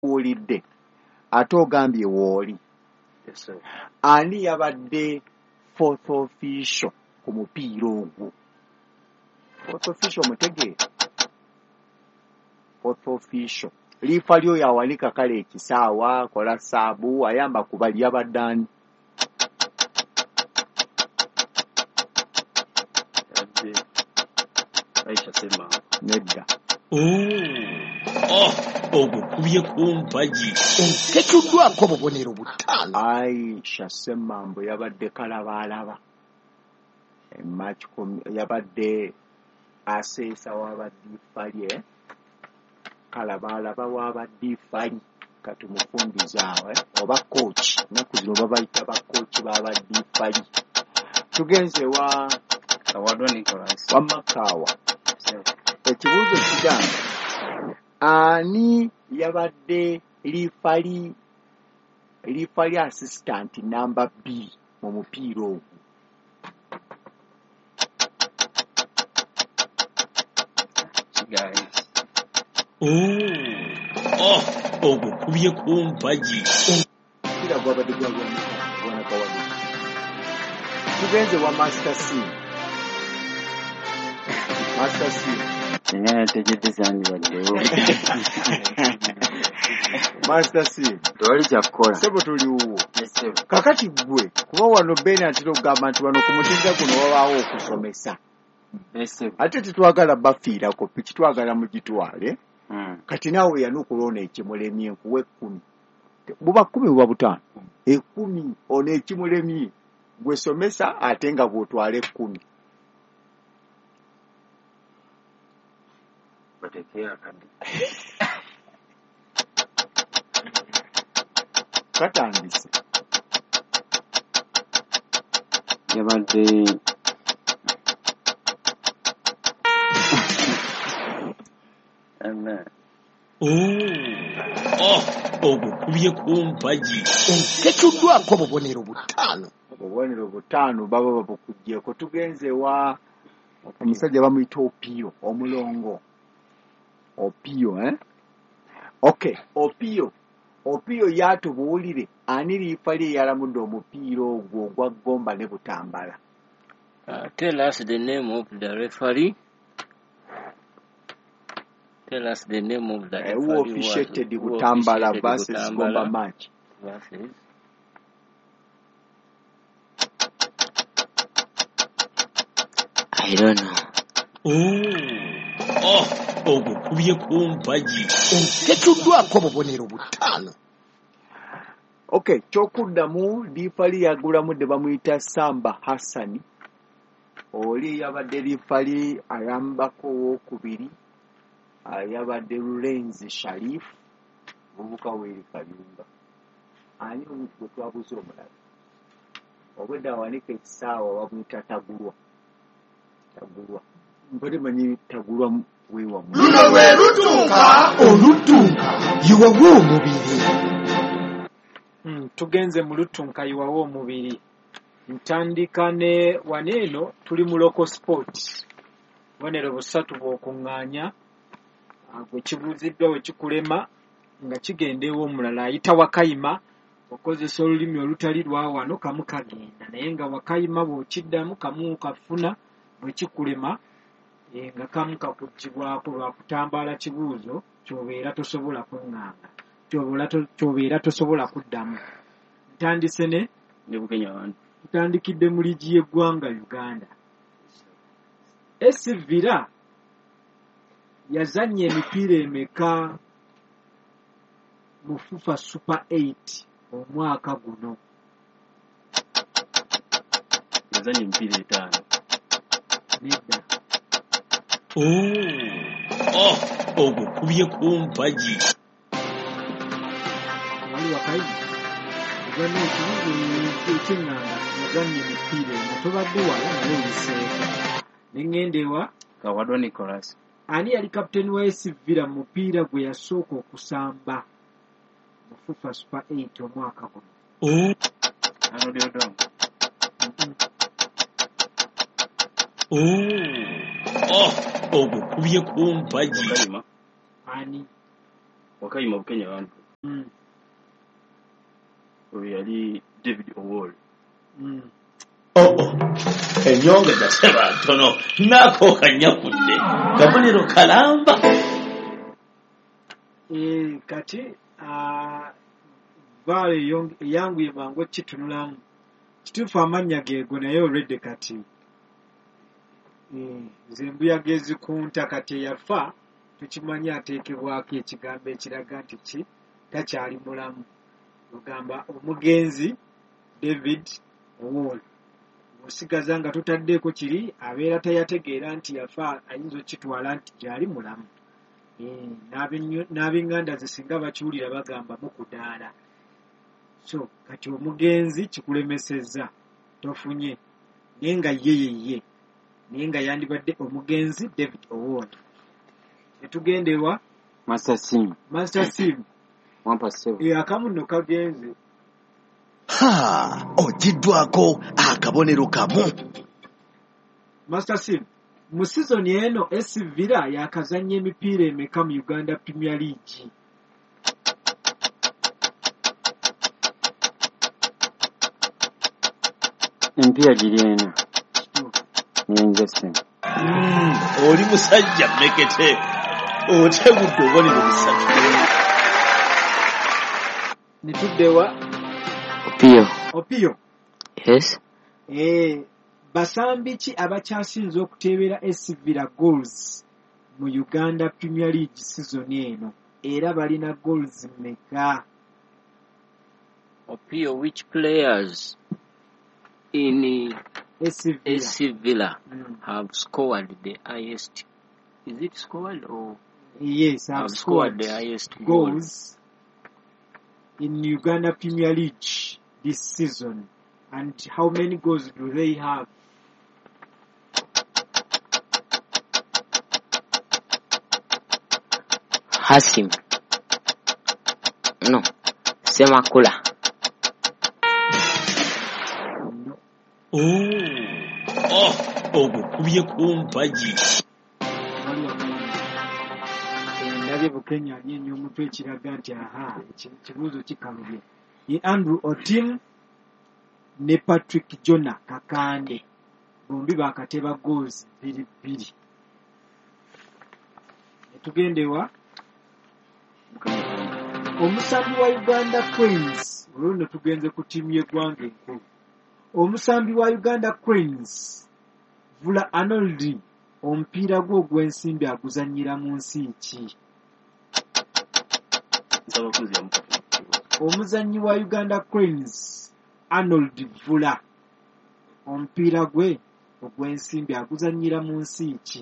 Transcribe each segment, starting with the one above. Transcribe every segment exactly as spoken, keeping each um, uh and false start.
tukuulidde ate ogambye wooli. Yes, sir. Ani yabadde fourth official ku mupiira ogwo? Fourth official mutegeera? Fourth official liifa lyo yawanika kale ekisaawa kola saabu ayamba kuba lyabadde ani? Aisha Sema. Nedda. Oh, ogukubye kumpaji. Tetuddwako obubonero butaano. Aisha Ssemambo yabadde kalabalaba. Match yabadde aseesa w'abadde lye. Kalabalaba w'abadde fali katumufundizaawe oba coach naku zino babayita ba coach b'abadde fali. Tugenze wa Kawadwa Nicholas. wa Makawa. Ekibuuzo kigamba ani yabadde lifali lifali assistant number B mu mupiira ogwo? Guys. Oh, ogukubye kumpaji. Kila gwabadde gwagwa mwana Kawadwa. Tugenze wa Master C. Master C. Ngana tegedde sandi waddewo. Master C. Tewali kyakukola. Sebo tuliwo. Yes, sir. Kakati gwe kuba wano Ben atira okugamba nti wano ku mutindo guno wabaawo okusomesa. Yes, sir. Ate tetwagala bafiirako piki twagala mugitwale. Mm. Kati naawe yanukulona ekimulemye nkuwa ekkumi. Buba kkumi buba butaano. Ekkumi ono ekimulemye gwe somesa ate nga bw'otwala ekkumi. Batekeera kadi. Katandise. Yabadde Amen. Oh, ogukubye kumpaji. Tetuddwako obubonero butaano. Obubonero butaano baba babukuggyeko. Tugenze wa omusajja bamuyita Opio omulongo. Opio eh? Okay, Opio. Opio yatubuulire ani liifa lye yalamudde omupiira ogwo ogwa Gomba ne Butambala. Uh, tell us the name of the referee. Tell us the name of the Uh, referee. who officiated the Butambala versus Gomba match. Versus. I don't know. Oh, ogukubye kumpaji. Tetuddwako obubonero butaano. Okay, kyokuddamu liifali yagulamu de bamuyita Samba Hassani. Oli yabadde liifali ayambako owokubiri. Yabadde Lulenzi Sharif. Bubuka Weri Kayumba. Ani gwe twabuze omulala. Obwedda awanika ekisaawa bamuyita Tagulwa. Tagulwa. Mpate manyi Tagulwa weewa mu. Luno lwe lutuuka olutuuka yiwawo omubiri. Mm, tugenze mu lutunka yiwawo omubiri. Ntandika ne waneeno tuli mu local sport. Bonero busatu bw'okuŋŋaanya. Gwe kibuuziddwa we kikulema nga kigendeewo omulala ayita Wakayima okozesa olulimi olutali lwa wano kamu kagenda naye nga Wakayima bw'okiddamu kamu kafuna bwe kikulema e, nga kamu kakugibwako lwa kutambaala kibuuzo ky'obeera tosobola kuŋŋaanga ky'obeera tosobola kuddamu. Ntandise ne Ne Bukenya wano. tutandikidde mu liigi y'eggwanga Uganda. S Villa yazannya emipiira emeka mu FIFA Super eight omwaka guno? Yazannya emipiira etaano. Nedda. Oh, ogukubye kumpaji. Wali Wakayima yazannya ekibuga ekyeŋŋanda yazannya emipiira eno tobadde wala naye oliseeko. Ne ŋŋenda ewa Kawadwa Nicholas. ani yali kapiteeni wa S Villa mu mupiira gwe yasooka okusamba mu FIFA Super eight omwaka guno? Arnold Odom. Oh, ogukubye kumpaji. Wakayima. Ani? Wakayima Bukenya wano. Mm. oyo yali David Owol. Mm. Oh, oh. Enyonge daseba ntono nako kanyakudde kabonero kalamba. Eh, kati ah, vale yanguye mangu kitunulamu kituufu amannya geego naye olwedde kati nze embuyaga ezikunta kati yafa tukimanyi ateekebwako ekigambo ekiraga nti ki takyali mulamu ogamba omugenzi David Owol osigaza nga tutaddeeko kiri abeera tayategeera nti yafa ayinza okitwala nti gyali mulamu. N'ab'enganda zisinga bakiwulira bagamba mukudaala. So kati omugenzi kikulemesezza tofunye naye nga ye ye ye naye nga yandibadde omugenzi David Owol. Netugendewa Master Sim. Master Sim. Wampa sebo. E akamu nno kagenze. Ha, ogiddwako akabonero kamu. Master Sim. Mu season eno S Villa yakazanya emipiira emeka mu Uganda Premier League. Empiira giri ena. Yenjese. Mm, oli musajja mmekete otegudde obonero bisatu. Netuddewa Opio. Opio. Yes. Eh, basambi ki abakyasinze okuteebera S Villa goals mu Uganda Premier League season eno era balina goals mmeka? Opio, which players in S Villa. S Villa Mm. have scored the highest? Is it scored or Yes, have have scored scored the highest goal? goals in Uganda Premier League this season. And how many goals do they have? Hasim. No. Semakula. No. Oh, oh, ogukubye kumpagi. Waliwo Kenya. Ndabye Bukenya anyenye omutwe ekiraga nti aha ekibuuzo kikalubye. Ye Andrew Otim ne Patrick Jona Kakande bombi bakateba goals bbiri bbiri. Netugendewa omusambi wa Uganda Cranes olwo nno tugenze ku ttiimu y'eggwanga enkulu. Omusambi wa Uganda Cranes Vula Arnold omupiira gwe ogw'ensimbi aguzannyira mu nsi ki? Nsaba kuzya mu kafu. Omuzannyi wa Uganda Cranes Arnold Vula omupiira gwe ogw'ensimbi aguzannyira mu nsi ki?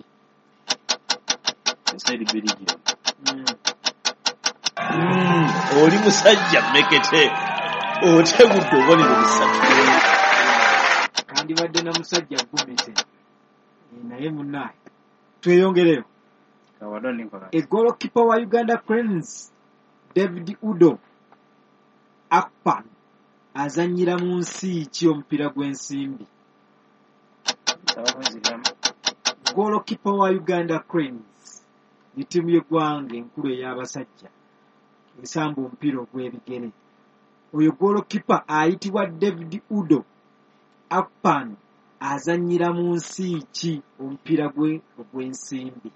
Inside Belgium. Mm. Mm, oli musajja mmekete otegudde obonero bisatu. Kandibadde na musajja gumete naye munnaye tweyongereyo. Kawadoni nkola. Egolokipa wa Uganda Cranes David Udo Akpan azannyira mu nsi ki omupiira gw'ensimbi? Nsaba kuzya. Golokipa wa Uganda Cranes ni ttiimu y'eggwanga enkulu ey'abasajja esamba omupiira ogw'ebigere. Oyo golokipa ayitibwa David Udo Akpan azannyira mu nsi ki omupiira gwe ogw'ensimbi?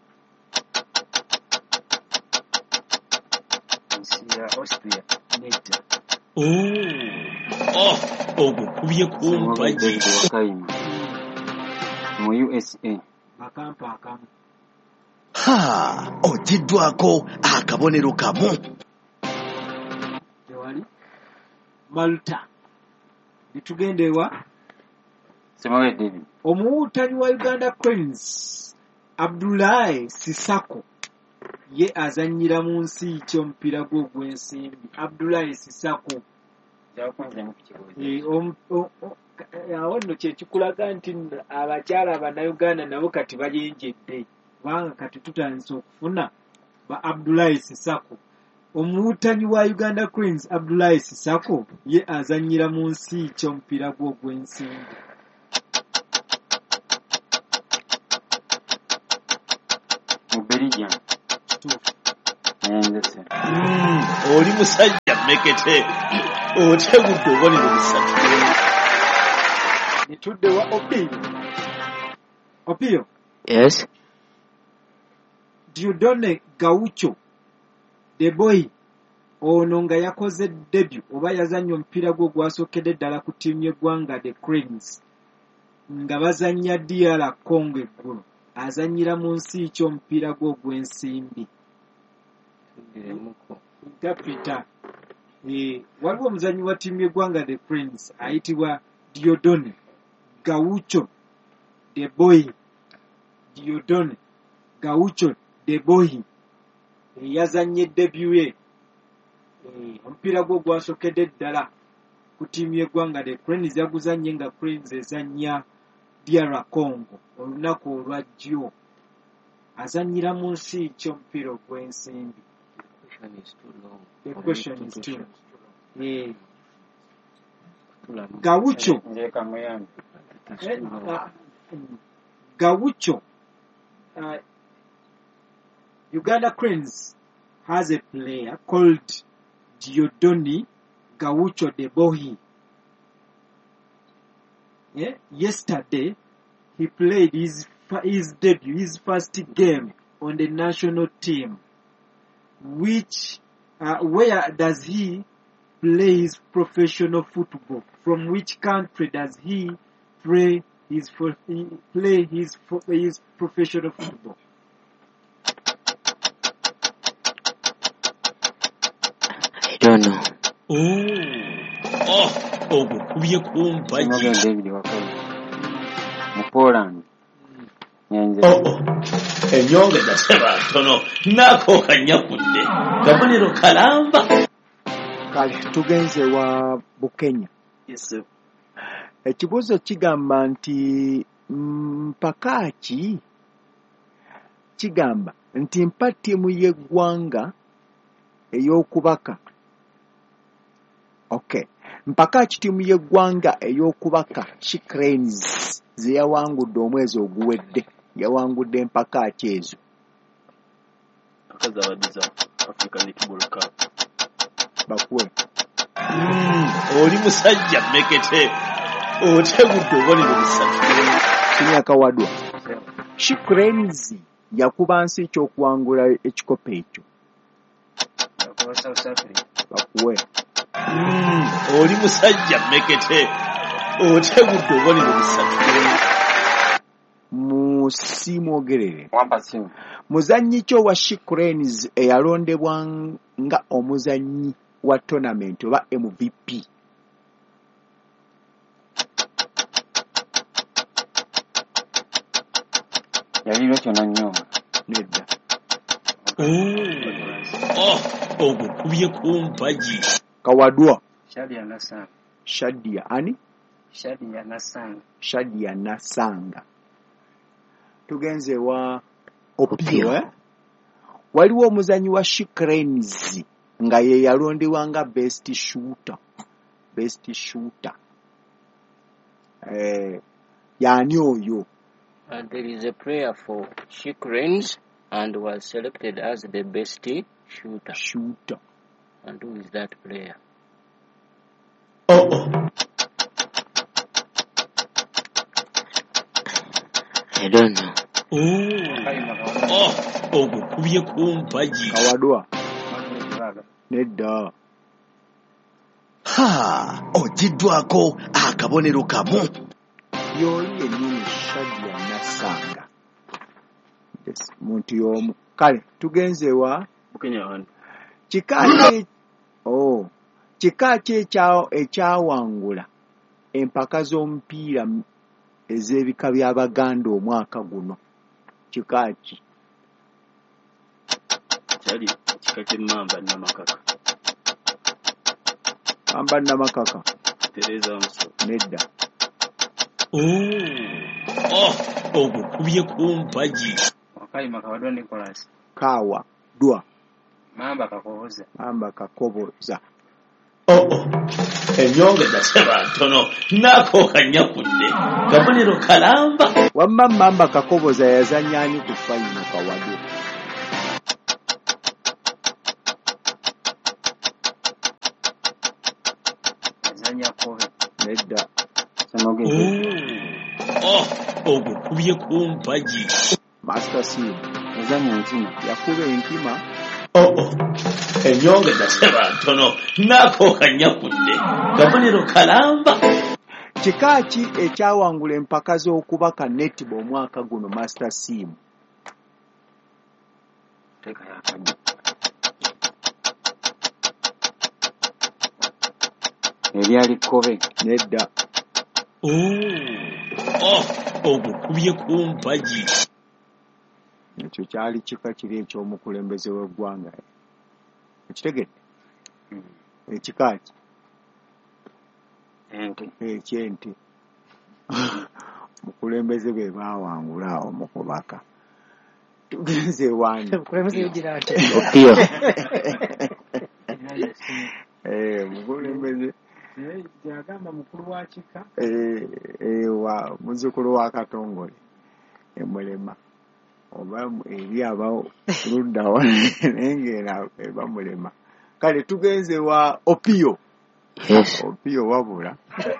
Nsi ya Austria. Nedda. Oh, oh, ogukubye kumpagi. Wakayima. Mu U S A. Akampa akamu. Ha, ogiddwako akabonero kamu. Tewali Malta. Nitugendewa Semawe David. omuwuutanyi wa Uganda Cranes Abdullahi Sisako ye azannyira mu nsi ki omupiira gwe ogw'ensimbi? Abdullahi Sisako. Kyakunze mu kibuuzo. Eh, omu- o- o- ka- awo nno kye kikulaga nti nno abakyala abannayuganda nabo kati bayenjedde kubanga kati tutandise okufuna ba Abdullahi Sisako. Omuwuutanyi wa Uganda Cranes Abdullahi Sisako ye azannyira mu nsi ki omupiira gwe ogw'ensimbi? Mu Belgium. Kituufu. Nyanjese. Mm, oli musajja mmekete otegudde obubonero busatu. Nitudde wa Opio. Opio. Yes. Diodone Gaucho the boy ono nga yakoze debut oba yazannya omupiira gwe gwasookedde ddala ku ttiimu y'eggwanga the Cranes nga bazannya D R Congo eggulo azannyira mu nsi ki omupiira gwe ogw'ensimbi. Interpreter eh, waliwo omuzannyi wa ttiimu y'eggwanga the Cranes ayitibwa Diodone Gaucho the boy. Diodone Gaucho the boy yazannye debut ye omupiira gwe gwasookedde ddala ku ttiimu y'eggwanga the Cranes yaguzannye nga Cranes ezannya D R Congo olunaku olwajjo azannyira mu nsi ki omupiira ogw'ensimbi. The question is too long. Eh, Gaucho Nze kamuyambe. eh, uh, Gaucho uh, Uganda Cranes has a player called Diodone Gaucho de Bohi. Yeah? Yesterday, he played his his debut, his first game on the national team. Which, uh, where does he play his professional football? From which country does he play his fo- he play his fo- his professional football? I don't know. Oh, oh, ogwo kubye kumpagi. Simoga David Wakazi. Mu Poland. Nyanjese. Oh, oh, enyongeza seba ntono nako kanyakudde kabonero kalamba. Kale tugenze wa Bukenya. Yes, sir. Ekibuuzo kigamba nti mpaka ki kigamba nti mpa ttiimu y'eggwanga ey'okubaka. Okay. Mpaka ki ttiimu y'eggwanga ey'okubaka She Cranes ze yawangudde omwezi oguwedde. Yawangudde mpaka ki ezo. Akazabadiza African Football Cup. Bakuwe. Mm, oli musajja mmekete otegudde obubonero busatu. Kinyaka wadwa. She Cranes yakuba nsi ky'okuwangula ekikopo ekyo. Yakuba South Africa. Bakuwe. Mm, oli musajja mmekete otegudde obubonero busatu. Musimwogerere. Wampa simu. Muzannyi ki owa She Cranes eyalondebwa nga omuzannyi wa tournament oba M V P? Yaliro kyonna nnyonga. Nedda. Oh, ogwo kubye kumpagi. Kawadwa. Shadia Nasanga. Shadia ani? Shadia Nasanga. Shadia Nasanga. Tugenze wa Opio, eh? Waliwo omuzannyi wa She Cranes nga ye yalondebwa nga best shooter. Best shooter. Eh, yani oyo. Uh, there is a player for She Cranes and was selected as the best shooter. Shooter. And who is that player? Oh, oh. I don't know. Oh, oh, ogwo kubye kumpagi. Kawadwa. Manuel Kibaga. Nedda. Ha, ogiddwako akabonero kamu. Yoli yennyini Shadia Nasanga. Yes, muntu y'omu. Kale, tugenze wa Bukenya wano. kika ki oh kika ki ekya ekyawangula empaka z'omupiira ez'ebika by'Abaganda omwaka guno. Kika ki? Kyali kika ky'emmamba Namakaka. Amba Namakaka. Tereza Muso. Nedda. Oh, oh, ogwo kubye kumpagi. Wakayima Kawadwa Nicholas. Kaawa dwa Mamba Kakoboza. amba Kakoboza. Oh, oh. Enyongeza seba ntono nako kanyakudde kabonero kalamba. Wamma Mamba Kakoboza yazannya ani ku fayino Kawadwa? Manya Kobe. Nedda. Oh, ogwo kubye kumpaji. Master Sim. Yazanya enkima. Yakuba enkima. Oh, oh. Enyongeza seba ntono. Nako kanyakudde. Kabonero kalamba. Kika ki ekyawangula empaka z'okubaka netball omwaka guno Master Sim? Teka yakanya. Ebyali Kobe. Nedda. Oh, ogwo kubye kumpaji. Ekyo kyali kika kiri eky'omukulembeze w'eggwanga. Ekitegedde? Ekika ki? Ente. Eky'ente. Mukulembeze be baawangula awo mu kubaka. Tugenze wani. Mukulembeze yogira ati. Opio. Eh, mukulembeze. Yagamba mukulu wa kika. Eh, eh, wa muzukulu wa Katongole. Emulema. Oba eri abawo ludda nengera eba mulema. Kale tugenze wa Opio. Yes. Opio wabula.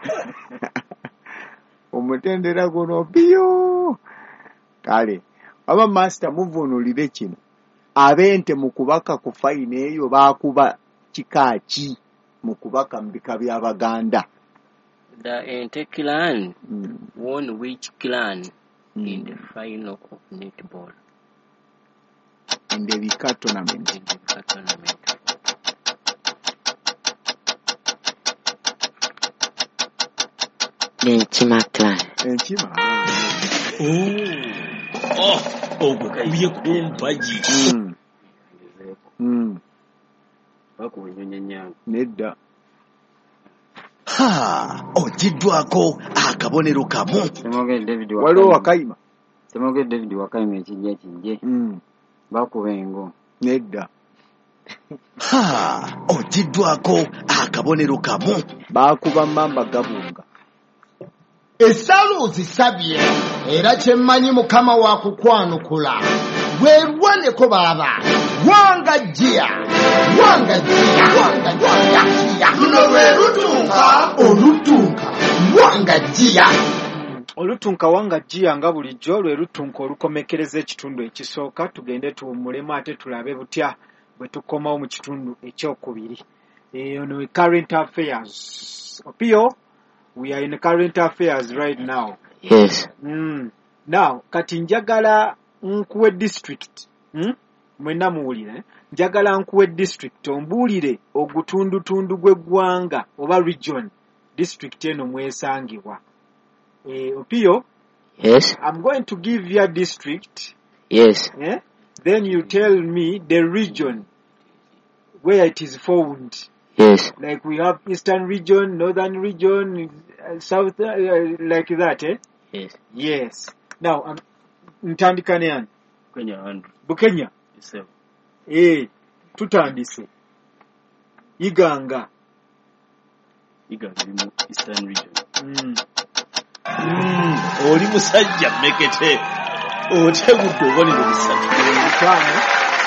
Omutendera guno Opio. Kale aba master muvunulire kino. Abente mu kubaka ku fine eyo bakuba kikaki mu kubaka mbika bya Baganda. The Ente clan Mm. won which clan Mm. in the final of netball In the Vika tournament. in the tournament? The Enkima clan. Enkima. Oh, ogwo kubye kumpaji. Mm. Mm. Bakuba ennyonyi nyanga. Nedda. Ha, ojiddwako akabonero kamu. Semogere David Waliwo Wakayima. Semogere David Wakayima ekijja kijje. Mm. Bakuba engo. Nedda. Ha, ojiddwako akabonero kamu. Bakuba Mamba Gabunga. Essalo zisabye era kyemmanyi mukama wa kukwanukula weerwaneko baba wanga jia wanga jia wanga jia luno lwe lutunka olutunka wanga jia. Olutunka wanga jia nga bulijjo lwe lutunka olukomekereza ekitundu ekisooka tugende tuwummulemu ate tulabe butya bwe tukomawo mu kitundu ekyokubiri. Eyo no current affairs. Opio, we are in current affairs right now. Yes. Mm. Now, kati njagala nkuwe district. Mm? Mwena muwulire. Eh? Njagala nkuwe district ombuulire ogutundutundu gw'eggwanga oba region. District eno mwesangibwa. Eh, Opio, Yes. I'm going to give you a district. Yes. Eh? Then you tell me the region where it is found. Yes. Like we have eastern region, northern region, uh, south, uh, like that, eh? Yes. Yes. Now, um, ntandika ne ani? Kenya Andrew. Bukenya. Isebo. Eh, tutandise. Iganga. Iga biri mu Eastern region. Mm. Mm, oli musajja mekete. Otegudde obonero bisatu. Bitano.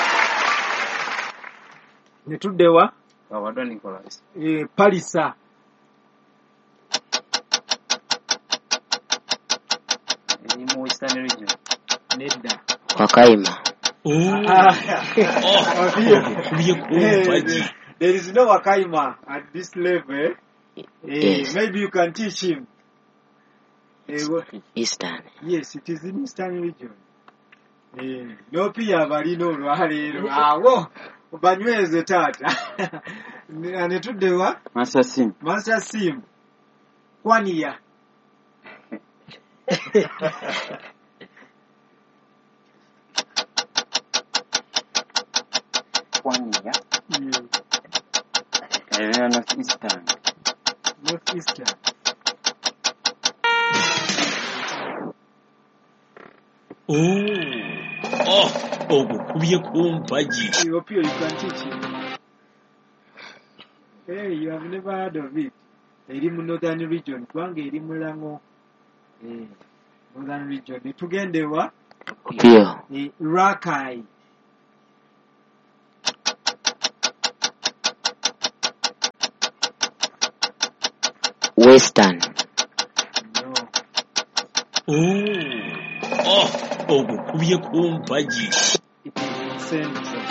Ne tuddewa? Kawadwa Nicholas. Eh, Palisa. Eri mu Eastern region. Nedda. Wakayima. Ah. Oh, kubye kumpaji. Eh, there is no Wakaima at this level. Eh? Eh, Yes. maybe you can teach him. Eh, what? Eastern. Yes, it is in Eastern region. Eh, no pia balino olwaleero awo banyweze taata. Ne ne tuddewa Master Sim. Master Sim Kwaniya. Kwaniya. Mm, Era North Eastern. North Eastern. Oh, ogwo kubye kumpaji. Opio, you can teach him. Hey, you have never heard of it. Eri mu Northern region. Kubanga eri mulango. Eh, Northern region. Ne tugendewa Opio. eh, Rakai. Western. No. Oh, oh, ogukubye kumpagi. It is in Central.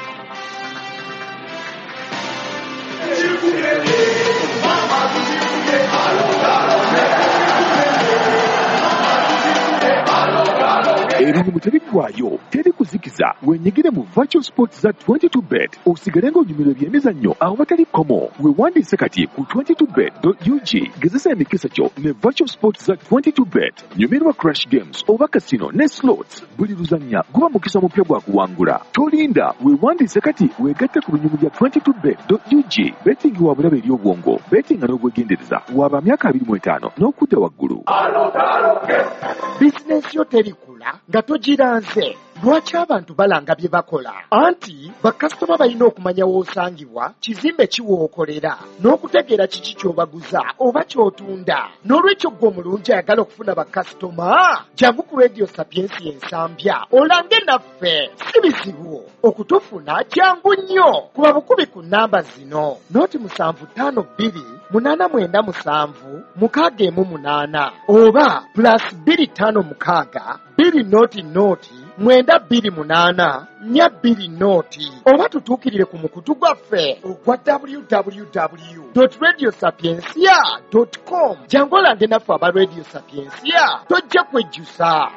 Erimu terigwayo teri kuzikiza wenyigire mu virtual sports za twenty-two bet osigale ng'onyumirwa ebyemizannyo awo batali komo weewandiise kati ku twenty-two bet dot u g gezesa emikisa kyo ne virtual sports za twenty-two bet nyumirwa crash games oba casino ne slots buli luzannya guba mukisa mupya gwa kuwangula tolinda weewandiise kati weegatte ku binyumu bya twenty-two bet dot u g betting wa bulabe eri obwongo betting n'obwegendereza waba myaka abiri mu etaano n'okudda waggulu. Bizinensi yo terikula nga togiranze. Lwaki abantu balanga bye bakola? Anti bakasitoma balina okumanya w'osangibwa, kizimbe kiwookolera, n'okutegeera kiki ky'obaguza oba ky'otunda. N'olwekyo ggwe omulungi ayagala okufuna bakasitoma, jangu ku Radio Sapiensi ensambya olange naffe. Si bizibu okutufuna, jangu nnyo. Kuba bukubi ku nnamba zino: noti musanvu ttaano bbiri munaana mwenda musanvu mukaaga emu munaana oba plus bbiri ttaano mukaaga bbiri noti noti mwenda bbiri munaana nnya bbiri noti oba tutuukirire ku mukutu gwaffe ogwa w w w dot radio sapiensia dot com. jangu olange naffe aba Radio Sapiensia, tojja kwejjusa.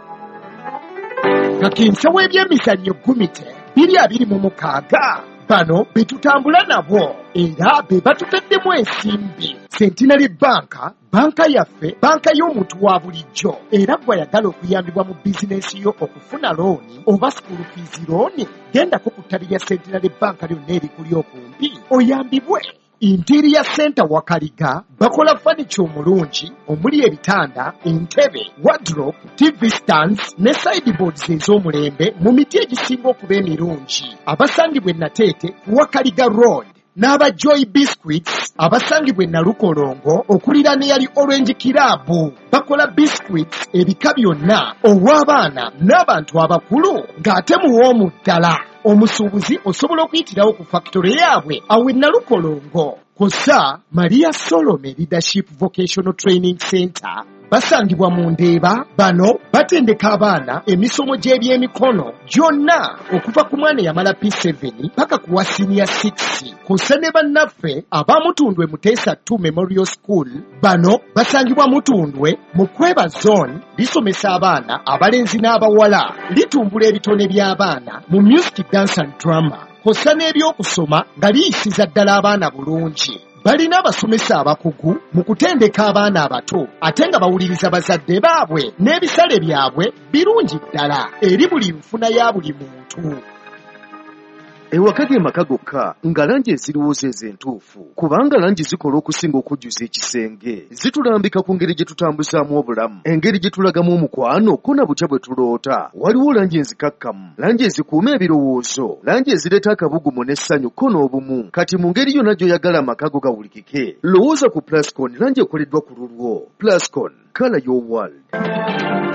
Kakinsa w'ebyemizannyo gumite biri abiri mu mukaaga bano be tutambula nabo era be batuteddemu ensimbi. Centenary Bank, banka yaffe, banka y'omuntu wa bulijjo. Era gw'ayagala okuyambibwa mu bizinensi yo okufuna looni oba school fees looni, gendako ku ttabi lya Centenary Bank lyonna erikuli okumpi oyambibwe. Interior Center Wakaliga bakola furniture omulungi omuli ebitanda, entebe, wardrobe, T V stands ne sideboards ez'omulembe mu miti egisinga okuba emirungi. Abasangibwa e Nateete ku Wakaliga Road. N'aba Joy Biscuits abasangibwa e Nalukolongo okuliraana eyali Orange Club. Bakola biscuits ebika byonna ow'abaana n'abantu abakulu ng'ate muwoomu ddala. Omusuubuzi osobola okuyitirawo ku factory yaabwe awo e Nalukolongo. Kosa Maria Solomon Leadership Vocational Training Center basangibwa mu Ndeeba. Bano batendeka abaana emisomo gy'ebyemikono gyonna okuva ku mwana eyamala P seven paka ku wa senior six. Kosa ne bannaffe abamutundwe Muteesa two Memorial School. Bano basangibwa Mutundwe mu Kweba Zone. Lisomesa abaana abalenzi n'abawala, litumbula ebitone by'abaana mu music, dance and drama. Kosa n'ebyokusoma nga liyisiza ddala abaana bulungi. Balina abasomesa abakugu mu kutendeka abaana abato ate nga bawuliriza bazadde baabwe n'ebisale byabwe birungi ddala eri buli nfuna ya buli muntu. Ewakati amaka gokka nga langi eziriwooza ez'entuufu, kubanga langi zikola okusinga okujjuza ekisenge. Zitulambika ku ngeri gye tutambuzaamu obulamu, engeri gye tulagamu omukwano ko na butya bwe tuloota. Waliwo langi enzikakkamu, langi ezikuuma ebirowoozo, langi ezireeta akabugumu n'essanyu ko n'obumu. Kati mu ngeri yonna gy'oyagala amaka go gawulikike, lowooza ku Plascon, langi ekoleddwa ku lulwo. Plascon, color your world.